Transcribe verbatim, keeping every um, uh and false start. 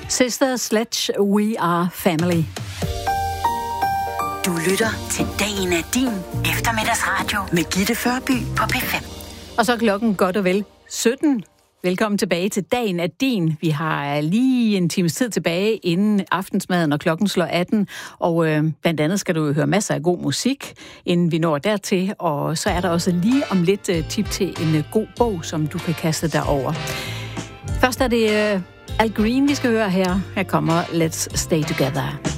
Sister Sledge, We Are Family. Du lytter til Dagen er din eftermiddagsradio med Gitte Førby på P fem. Og så er klokken godt og vel sytten. Velkommen tilbage til Dagen er din. Vi har lige en times tid tilbage inden aftensmaden, og klokken slår atten. Og øh, blandt andet skal du høre masser af god musik, inden vi når dertil. Og så er der også lige om lidt øh, tip til en øh, god bog, som du kan kaste dig over. Først er det øh, Al Green, vi skal høre her. Her kommer Let's Stay Together.